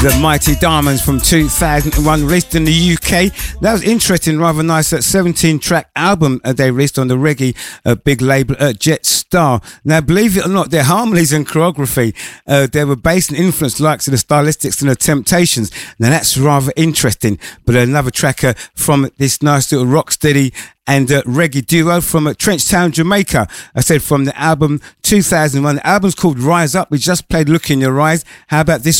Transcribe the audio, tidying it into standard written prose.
The Mighty Diamonds from 2001, released in the UK. That was interesting, rather nice. That 17-track album they released on the reggae big label Jet Star. Now, believe it or not, their harmonies and choreography, they were based and influenced likes of the Stylistics and the Temptations. Now, that's rather interesting. But another tracker from this nice little rocksteady and reggae duo from Trenchtown, Jamaica. I said from the album 2001. The album's called Rise Up. We just played Look in Your Eyes. How about this